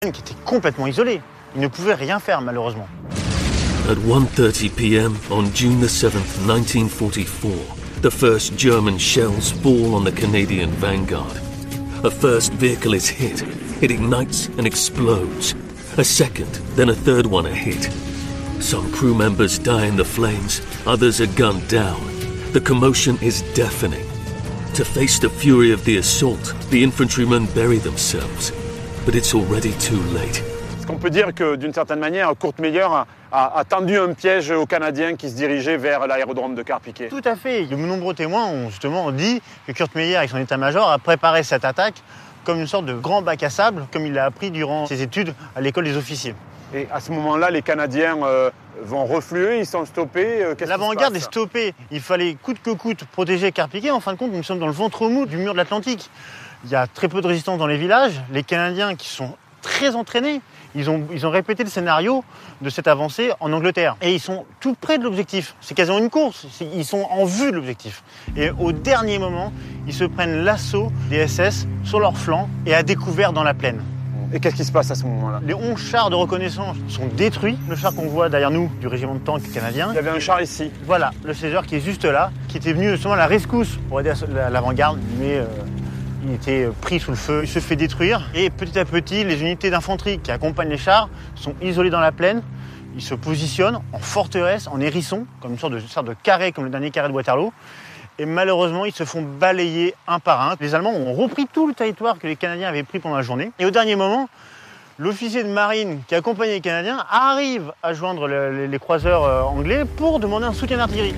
qui était complètement isolé. Il ne pouvait rien faire, malheureusement. At 1:30 p.m. on June the 7th, 1944, the first German shells fall on the Canadian Vanguard. A first vehicle is hit. It ignites and explodes. A second, then a third one are hit. Some crew members die in the flames, others are gunned down. The commotion is deafening. To face the fury of the assault, the infantrymen bury themselves. But it's already too late. Est-ce qu'on peut dire que, d'une certaine manière, Kurt Meyer a tendu un piège aux Canadiens qui se dirigeaient vers l'aérodrome de Carpiquet? Tout à fait. De nombreux témoins ont justement dit que Kurt Meyer, avec son état-major, a préparé cette attaque comme une sorte de grand bac à sable, comme il l'a appris durant ses études à l'école des officiers. Et à ce moment-là, les Canadiens vont refluer, ils sont stoppés. L'avant-garde est stoppée. Il fallait coûte que coûte protéger Carpiquet. En fin de compte, nous sommes dans le ventre mou du mur de l'Atlantique. Il y a très peu de résistance dans les villages. Les Canadiens, qui sont très entraînés, ils ont répété le scénario de cette avancée en Angleterre. Et ils sont tout près de l'objectif. C'est quasiment une course. Ils sont en vue de l'objectif. Et au dernier moment, ils se prennent l'assaut des SS sur leur flanc et à découvert dans la plaine. Et qu'est-ce qui se passe à ce moment-là? Les 11 chars de reconnaissance sont détruits. Le char qu'on voit derrière nous, du régiment de tanks canadien. Il y avait un char ici. Voilà, le Caesar qui est juste là, qui était venu justement à la rescousse pour aider l'avant-garde, mais il était pris sous le feu. Il se fait détruire et petit à petit, les unités d'infanterie qui accompagnent les chars sont isolées dans la plaine. Ils se positionnent en forteresse, en hérisson, comme une sorte de carré, comme le dernier carré de Waterloo. Et malheureusement, ils se font balayer un par un. Les Allemands ont repris tout le territoire que les Canadiens avaient pris pendant la journée. Et au dernier moment, l'officier de marine qui accompagnait les Canadiens arrive à joindre les croiseurs anglais pour demander un soutien d'artillerie.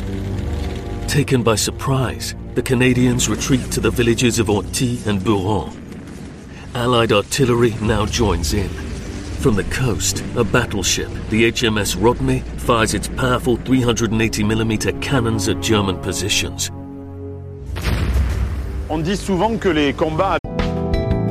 Taken by surprise, the Canadians retreat to the villages of Orty and Buron. Allied artillery now joins in. From the coast, a battleship, the HMS Rodney, fires its powerful 380mm cannons at German positions. On dit souvent que les combats